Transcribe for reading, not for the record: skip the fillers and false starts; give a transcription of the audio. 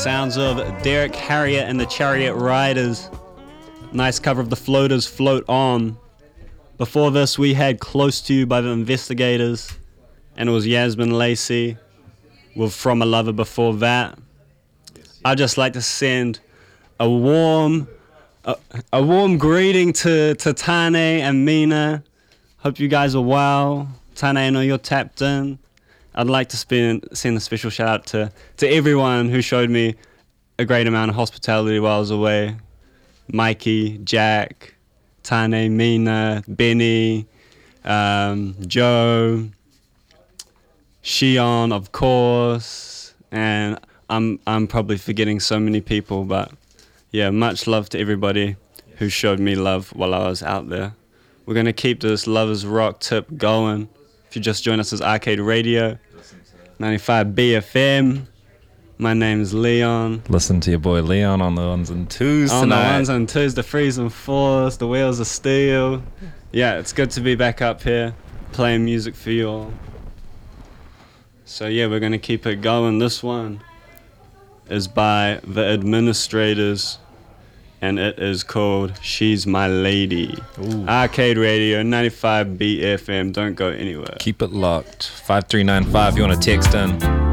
sounds of Derek Harriott and the Chariot Riders. Nice cover of the Floaters, Float On. Before this, we had Close to You by the Investigators, and it was Yasmin Lacey with From a Lover before that. I'd just like to send a warm greeting to Tane and Mina. Hope you guys are well. Tane, I know you're tapped in. I'd like to send a special shout out to everyone who showed me a great amount of hospitality while I was away. Mikey, Jack, Tane, Mina, Benny, Joe, Shion, of course, and I'm probably forgetting so many people, but yeah, much love to everybody who showed me love while I was out there. We're going to keep this Lovers Rock tip going. If you just joined us, it's Arcade Radio, 95 BFM. My name's Leon. Listen to your boy Leon on the ones and twos tonight. On the ones and twos, the threes and fours, the wheels of steel. Yeah, it's good to be back up here playing music for you all. So yeah, we're going to keep it going. This one is by The Administrators, and it is called She's My Lady. Ooh. Arcade Radio, 95 BFM. Don't go anywhere. Keep it locked. 5395, you want to text in.